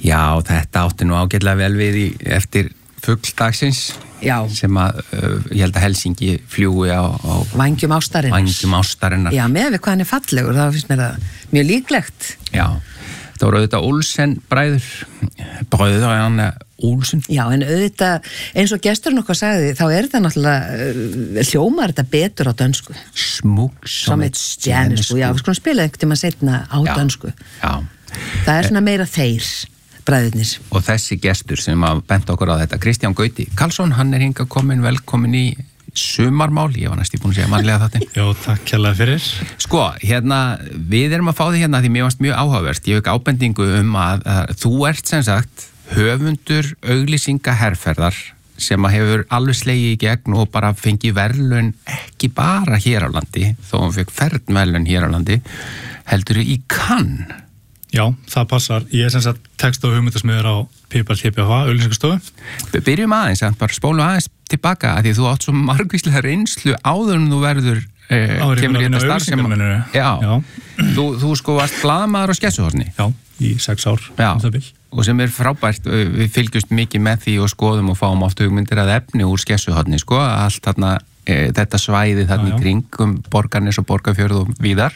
Já, þetta átti nú ágætlega vel við eftir fugldagsins sem að ég held að Helsingi fljúi á Vængjum ástarinnar. Já, með við hvað hann fallegur, þá finnst mér það mjög líklegt. Já, það voru auðvitað Olsen bræður hann Olsen. Já, en auðvitað, eins og gesturinn okkar sagði, þá þetta náttúrulega, hljómar þetta betur á dönsku. Smug som et stjerneskud. Já, við skulum spila einhvern tíma seinna á dönsku. Já. Það svona meira þeir. Bræðurnir. Og þessi gestur sem að benda okkur á þetta, Kristján Gauti Karlsson, hann hingað velkomin í sumarmál, ég var næst búin að segja mannlega þetta. Jó, takk kærlega fyrir. Sko, við erum að fá því því mér varst mjög áhugavert, ég hef ekki ábendingu að þú ert sem sagt höfundur auglýsingaherferðar sem að hefur alveg slegið í gegn og bara fengið verðlaun ekki bara hér á landi, þó hann fekk verðlaun hér á landi, heldur í Cannes. Já, það passar. Ég sem sagt text og hugmyndasmiður á Pipar TPH, auglýsingastofu. Byrjum aðeins, bara spólum aðeins tilbaka að því þú átt svo margvíslega reynslu áður en þú verður kemur í þetta starf sem... Já. Þú sko varst blaðamaður á Skessuhorni. Já, í 6 ár. Já, og sem frábært, við fylgjumst mikið með því og skoðum og fáum oft hugmyndir að efni úr Skessuhorni, sko, allt þarna, þetta svæði þarna í kringum Borgarnes og Borgarfjörð og víðar.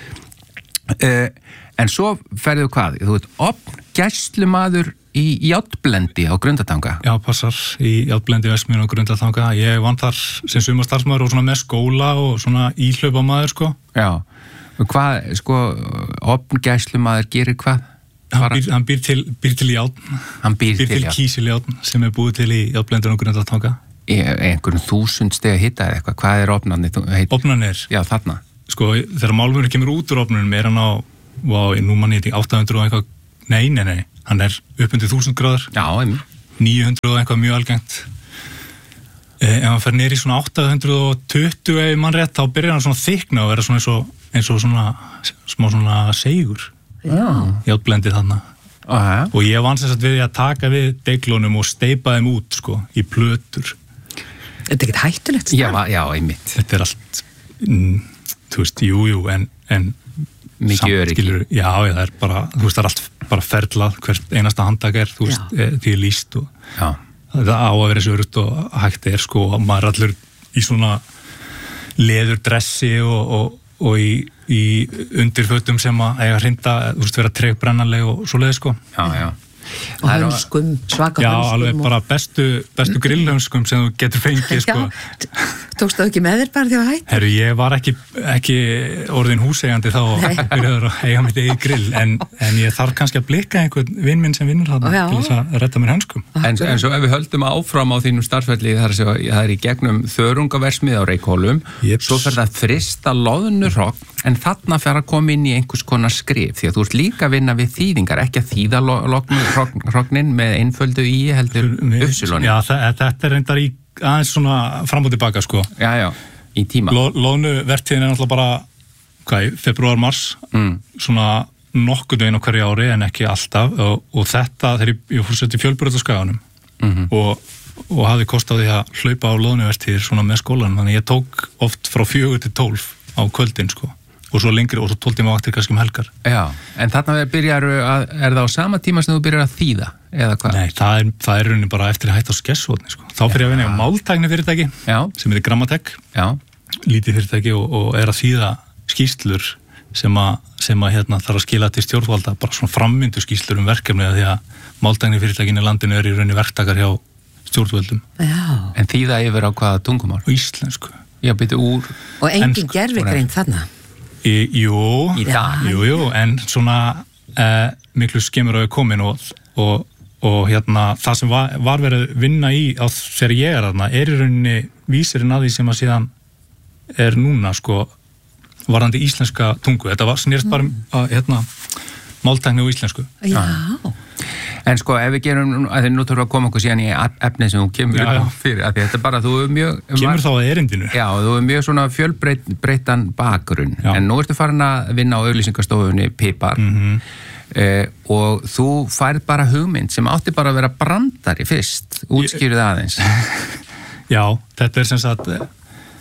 En svo ferðu hvað? Þú veit, gæslumaður í Járnblendi á Grundartanga. Já, passar, í Járnblendi Vestmýrin á Grundartanga. Ég vann þar sem sumarstarfsmaður og svona með skóla og svona íhlaupamaður, sko. Já, og hvað, sko, gæslumaður gerir hvað? Hann býr til járn. Hann býr til kísiljárn sem búið til í Járnblendin á Grundartanga. Einhvern 1000 stiga hita eða eitthvað. Hvað ofnarnir? Ofnarnir? Já, þarna. Sko, þegar málmurinn kemur út úr ofnunum hann á nú mann ég 800 og eitthvað, nei, hann upp undir 1000 gráður. Já, 900 og eitthvað mjög algengt. Ef hann fer niður í svona 820 ef mann rétt, þá byrjar hann svona þykna og vera svona eins og svona smá svona seigur. Já. Járnblendið þarna. Og ég vann sem sagt við að taka við deiglunum og steypa þeim út, sko, í plötur. Þetta ekkert hættulegt starf? Já, einmitt. Þetta allt, þú veist, jú, en mikið öryggi. Já, það bara, þú veist, það allt bara ferlað, hvert einasta handtak þú veist, því líst og það á að vera svo örugt og hægt sko, og maður allur í svona leðurdressi og í undirfötum sem að eiga hrinda, þú veist, vera tregbrennanleg og svo leið, sko. Já. Og hönskum, svaka hönskum. Já, alveg bara bestu grillhönskum sem þú getur fengið, sko. Tókstu ekki með þér bara því að hætti? Herru, ég var ekki orðin húseigandi þá byrjaður að eiga mitt eigið grill, en ég þarf kannski að blikka einhvern vinn minn sem vinnur þarna til þess að redda mér hönskum. En svo ef við höldum áfram á þínum starfsferli, það í gegnum þörungaversmið á Reykhólum, svo fer það frista loðnurhrogn, en þarna fer að koma inn í einhvers konar skrif, því að þú ert líka að vinna við þýðingar, ekki að þýða hrognin með einföldu í heldur uppsiloni. Já, þetta reyndar í aðeins svona fram og tilbaka, sko. Já, í tíma. Loðnuvertíðin náttúrulega bara, februar-mars, svona nokkuð veginn á hverju ári, en ekki alltaf, og þetta, þegar ég fór sett í Fjölbrautaskaganum og hafði kost á því að hlaupa á loðnuvertíðir svona með skólanum, þannig ég tók oft frá 4 til 12 á kvöldin, sko. Og svo lengri, og svo 12 tíma vaktir kannski helgar. Já, en þarna er það á sama tíma sem þú byrjar að þýða, eða hvað? Nei, það rauninni bara eftir að hætta á Skessuhorni, sko. Þá byrja að vinna á máltækni fyrirtæki, sem Grammatek, lítið fyrirtæki og að þýða skýrslur sem að þarf að skila til stjórnvalda, bara svona frammyndu skýrslur verkefni, því að máltækni fyrirtækin í landinu í rauninni verktakar hjá stjórnvöldum. Já. En þýða yfir á hvaða tungumál? Á íslensku. Já, byrju úr. Og engin gervigreind þarna? Jú, en svona miklu skemmur að við komin og það sem var verið vinna í á þegar ég þarna í rauninni vísirinn að því sem að síðan núna, sko, varðandi íslenska tungu. Þetta snerist bara máltækni og íslensku. Já. En sko, ef við gerum, að þið nú þurfum að koma okkur síðan í efni sem þú kemur fyrir, að þetta bara, þú er mjög... Kemur þá að erindinu. Já, þú er mjög svona fjölbreyttan bakgrunn, en nú ertu farin að vinna á auglýsingastofunni Pipar, og þú færð bara hugmynd sem átti bara að vera brandari fyrst, útskýrðu aðeins. Já, þetta sem sagt,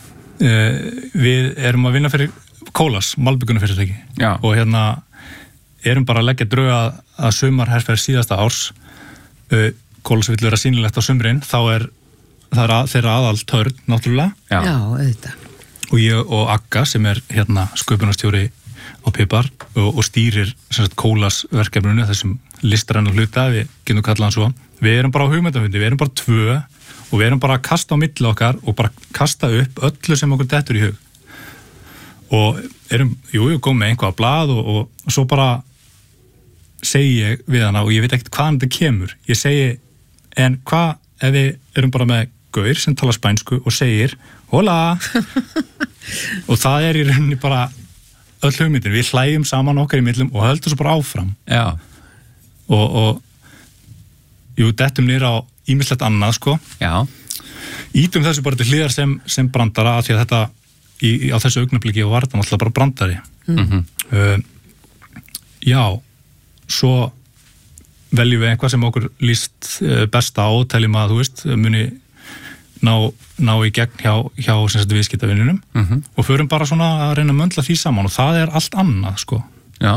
við erum að vinna fyrir Kólas, malbyggunarfyrirtæki, og erum bara að leggja drög að sumarherferð síðasta árs. Kólasvill vera sýnilegt á sumrin, það er þeirra aðal törn, náttúrulega. Já, auðvitað. Og ég og Agga sem hérna sköpunarstjóri á Pipar og stýrir kólasverkefninu, þessum listrænu hluta, við getum kallað hann svo. Við erum bara á hugmyndafundi, við erum bara 2 og við erum bara að kasta á milli okkar og bara kasta upp öllu sem okkur dettur í hug. Og erum, komum með einhvað á blað og svo bara segi ég við hana og ég veit ekkert hvaðan þetta kemur. Ég segi, en hvað ef við erum bara með gaur sem tala spænsku og segir hola og það í rauninni bara öll hugmyndin, við hlæjum saman okkar í millum og höldum svo bara áfram. Já. Og dettum niður á ýmislegt annað, sko. Já. Ítum þessu bara til hliðar sem brandara, af því að þetta á þessu augnabliki var þetta náttúrulega bara brandari. Já, svo veljum við eitthvað sem okkur líst besta á, teljum að, þú veist, muni ná í gegn hjá viðskiptavinnunum og förum bara svona að reyna að möndla því saman og það er allt annað, sko. Já.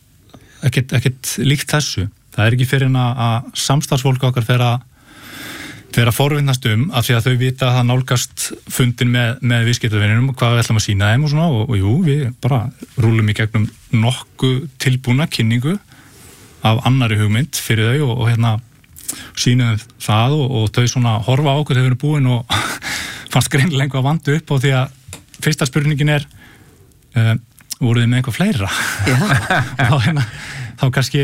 Ekkert líkt þessu. Það er ekki fyrir en að samstarfsfólk okkar fer að forvinnast af því að þau vita að það nálgast fundin með viðskiptavinnunum og hvað við ætlum að sýna þeim og svona og jú, við bara rúlum í gegnum nokkuð tilbúna kynningu af annari hugmynd fyrir þau og hérna sýnum það og þau svona horfa á okkur þegar við erum búin og fannst greinilega einhvað vandu upp á því að fyrsta spurningin voruð þið með eitthvað fleira? Og þá kannski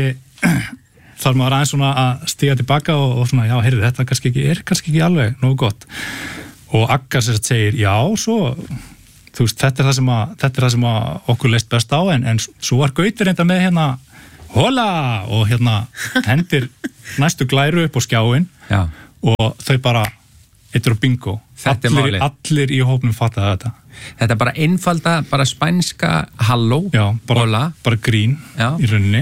þarf maður aðeins svona að stíga tilbaka og svona, já, heyrðu, þetta kannski ekki alveg nógu gott. Og Agga segir, já, svo þú veist, þetta er það sem okkur leist best á en svo var Gautur reynda með hérna hola og hérna hendir næstu glæru upp á skjáin. Já. Og þau bara eittur á bingo. Allir í hópnum fattaði þetta. Þetta er bara einfalda, bara spænska halló. Já, bara grín. Já. Í rauninni.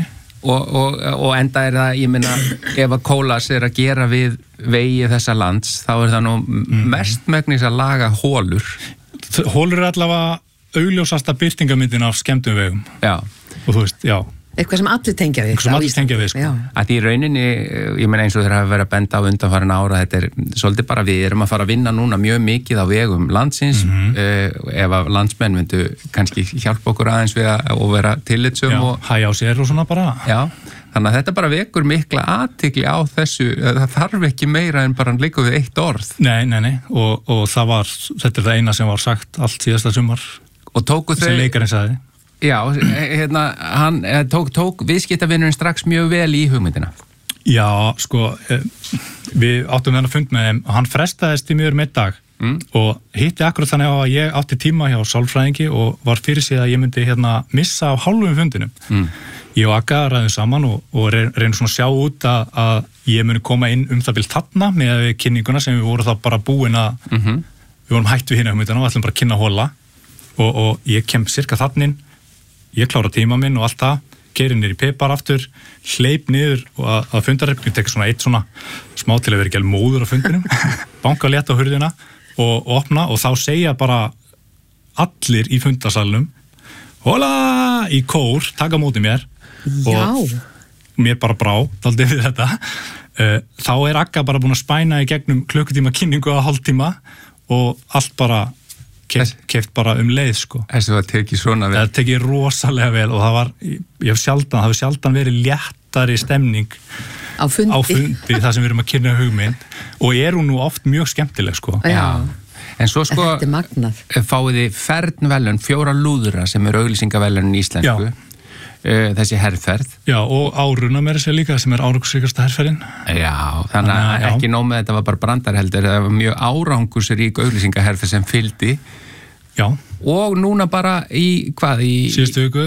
Og enda er það, ég meina, ef að Kólas er að gera við vegi þessa lands, þá er það nú mestmegnis að laga hólur. Hólur er allavega augljósasta birtingamyndin af skemmtum vegum. Já. Og þú veist, já. Eitthvað sem allir tengja við. Eitthvað sem allir tengja við, sko. Að í rauninni, ég meina eins og þeir hafa verið að benda á undanfarin ára, þetta er svolítið bara við erum að fara að vinna núna mjög mikið á vegum landsins, ef að landsmenn myndu kannski hjálpa okkur aðeins við að vera tillitsum og hægja á sér og svona bara. Já, þannig að þetta bara vekur mikla athygli á þessu, það þarf ekki meira en bara líka við eitt orð. Nei, og þetta er það eina sem var sagt allt síðasta sumar og tóku þau sem leikarinn sagði. Já, hérna, hann tók viðskiptavinnurinn strax mjög vel í hugmyndina. Já, sko, við áttum þennan fund með þeim og hann frestaðist í mjög dag og hitti akkurat þannig á að ég átti tíma hjá sálfræðingi og var fyrir sig að ég myndi missa á hálfum fundinum. Ég og Agga ræðum saman og reynum svona að sjá út að ég muni koma inn það bil þarna með kynninguna sem við vorum þá bara búin að við vorum hætt við hérna hugmyndina og ætlum bara að kynna hóla og ég kem cirka þannig ég klára tíma minn og allt það, keyri niður í Pipar aftur, hleyp niður og að fundarherberginu tekur svona eitt svona smá til að vera ekki alveg móður á fundinum, banka létt á hurðina og opna og þá segja bara allir í fundarsalnum hola í kór, taka móti mér og mér bara brá, dálítið við þetta. Þá er Agga bara búin að spæna í gegnum klukkutíma kynningu að hálftíma og allt bara keypt bara leið, sko. Þessu var tekið svona vel. Það tekið rosalega vel og það hefur sjaldan verið léttari stemning á fundi það sem við erum að kynna hugmynd og er hún nú oft mjög skemmtileg, sko. Já. En svo, sko, fáið þið fernvelun 4 lúðra sem auglýsingavelun í íslensku. Þessi herferð. Já, og áruna með þessi líka sem árangursríkasta herferðin. Já, þannig að ekki nóg með þetta var bara brandar heldur, það var mjög árangursrík auglýsingaherferð sem fylgdi. Já. Og núna bara í síðustu viku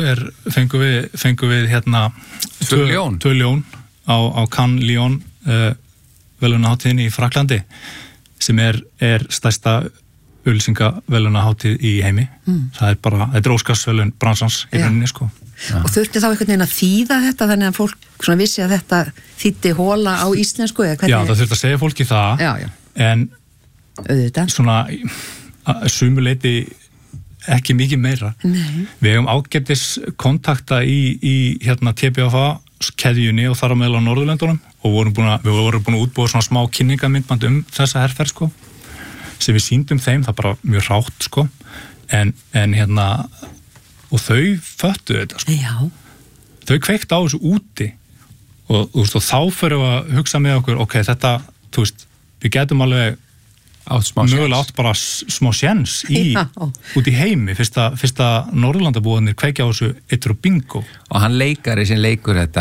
fengum við hérna 2 ljón á Cannes Lion velunaháttíðinni í Fraklandi sem er stærsta auglýsingavelunaháttíð í heimi. Það er bara, þetta er Óskarsvelun bransans í rauninni, sko. Já. Og þurfti þá einhvern veginn að þýða þetta þannig að fólk svona vissi að þetta þýddi hóla á íslensku eða hvernig? Já, það þurfti að segja fólki það. Já. En auðvitað. Svona sumuleiti ekki mikið meira. Nei. Við hefum ágætis kontakta í hérna TBFA keðjunni og þar á meðal á Norðurlöndunum og við vorum búin að útbúa svona smá kynningamyndband þessa herferð sko, sem við sýndum þeim, það bara mjög hrátt sko, en hérna og þau föttu þetta sko. Já. Þau kveikt á þessu úti og þá fyrir við að hugsa með okkur, ok, þetta, við getum alveg mögulega átt bara smá séns út í heimi fyrst að Norðurlandabúarnir kveikja á þessu eittur og bingo. Og hann leikari sem leikur þetta,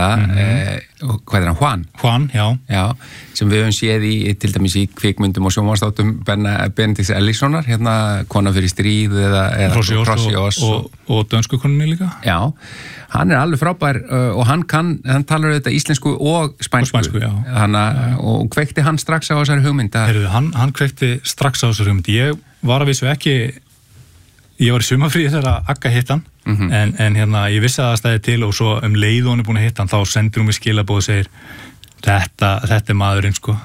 hvað er hann, Juan, já, sem við höfum séð til dæmis í kvikmyndum og sjónvarpsþáttum Benedikts Ellisonar, hérna Kona fyrir stríð eða Krossjós og dönsku konunni líka. Já, hann er alveg frábær og hann talar auðvitað íslensku og spænsku já. Og kveikti hann strax á þessari hugmynd. Hann kveikti strax á þessari hugmynd. Ég var að vissu ekki, ég var í sumarfríi þegar Agga hitt hann, en hérna ég vissi að það stæði til og svo leið hún er búin að hitta hann, þá sendir hún mig skilaboð og segir, þetta er maðurinn sko.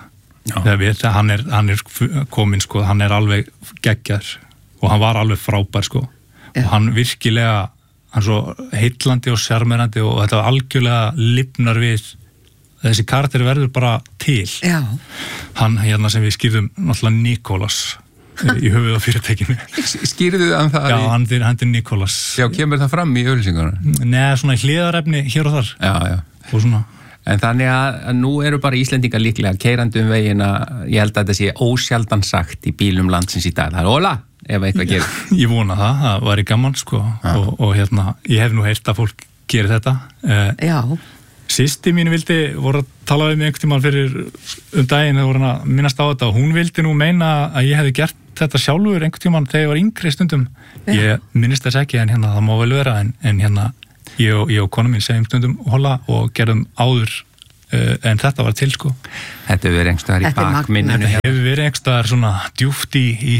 Hann er kominn sko, hann er alveg geggjar og hann var alveg frábær sko. Og hann virkilega, hann svo heillandi og sjarmerandi og þetta algjörlega lifnar við, þessi karakter verður bara til. Já. Hann hérna sem við skýrðum náttúrulega Nikolas í höfuð á fyrirtækinu. Skýrðu hann það? Já, hann er Nikolas. Já, kemur það fram í auglýsingunum? Nei, svona hliðarefni hér og þar. Já. Og svona. En þannig að nú eru bara Íslendingar líklega keyrandi vegina, ég held að þetta sé ósjaldan sagt í bílum landsins í dag. Það er óla! Ef eitthvað gerir. Ég vona það væri gaman sko og hérna, ég hef nú heyrt að fólk gerir þetta. Já. Systir mín voru að tala við mig einhvern tímann fyrir daginn, þegar voru að minnast á þetta og hún vildi nú meina að ég hefði gert þetta sjálfur einhvern tímann þegar ég var yngri stundum. Ég minnist þess ekki en hérna það má vel vera en hérna ég og konu mín segjum stundum hola og gerðum áður en þetta var til sko. Þetta hefur verið einhverstaðar í bakminninu. Þetta hefur verið einhverstaðar svona djúpt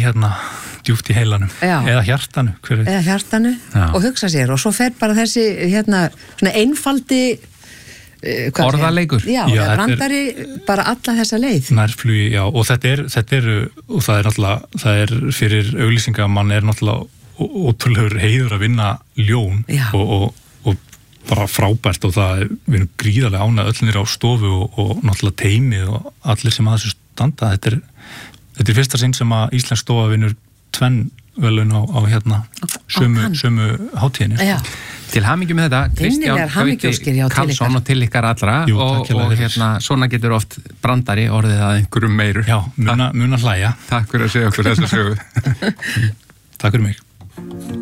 í heilanum. Já. Eða hjartanu. Eða hjartanu og hugsa sér og svo fer bara þessi svona einfaldi orðaleikur. Já, brandari bara alla þessa leið. Nærflugi, já, og þetta er og það er náttúrulega, það er fyrir auglýsingamann er náttúrulega ótrúlegur heiður að vinna ljón og bara frábært og það við erum gríðarlega ánað öllnir á stofu og náttúrulega teimið og allir sem að þessu standa. Þetta er fyrsta sinn sem að Íslensk stofa vinnur 2 verðlaun á hérna sömu hátíðinni. Já. Til hamingju með þetta, Kristján Karlsson og til ykkar allra. Jú, og hérna, svona getur oft brandari orðið að einhverjum meirur. Já, muna hlæja. Takk fyrir að segja okkur þessa sögu. Takk fyrir mig.